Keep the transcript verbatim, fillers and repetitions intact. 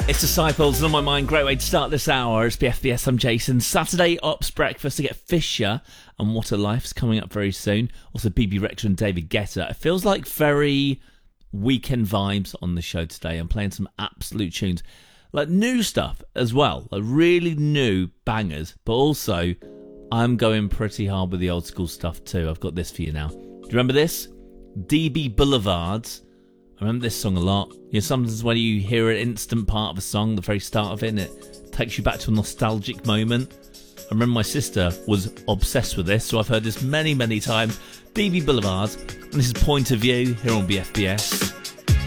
It's Disciples, On My Mind. Great way to start this hour. It's B F B S, I'm Jason. Saturday Ops Breakfast to get Fisher and What a Life's coming up very soon. Also B B Rector and David Guetta. It feels like very weekend vibes on the show today. I'm playing some absolute tunes. Like new stuff as well. Like really new bangers. But also, I'm going pretty hard with the old school stuff too. I've got this for you now. Do you remember this? D B Boulevards. I remember this song a lot. You know, sometimes when you hear an instant part of a song, the very start of it, and it takes you back to a nostalgic moment. I remember my sister was obsessed with this, so I've heard this many, many times. D B Boulevards, and this is Point of View here on B F B S.